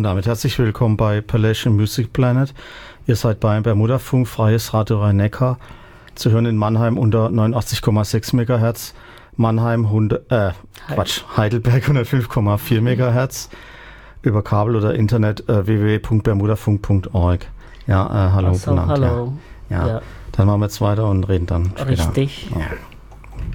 Und damit herzlich willkommen bei Appalachian Music Planet. Ihr seid beim Bermudafunk, freies Radio Rhein-Neckar. Zu hören in Mannheim unter 89,6 MHz, Heidelberg 105,4 MHz, über Kabel oder Internet www.bermudafunk.org. Ja, hallo. Also, hallo. Ja. Dann machen wir jetzt weiter und reden dann später. Richtig. Ja.